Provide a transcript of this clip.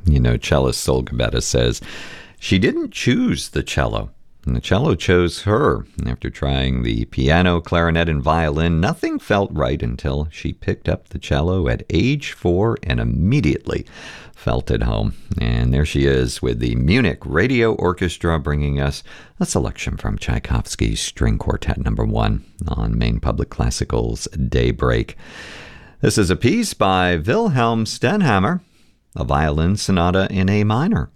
Cellist Sol Gabetta says she didn't choose the cello, and the cello chose her. After trying the piano, clarinet, and violin, nothing felt right until she picked up the cello at age 4 and immediately felt at home. And there she is with the Munich Radio Orchestra bringing us a selection from Tchaikovsky's String Quartet No. 1 on Maine Public Classical's Daybreak. This is a piece by Wilhelm Stenhammar, a violin sonata in A minor.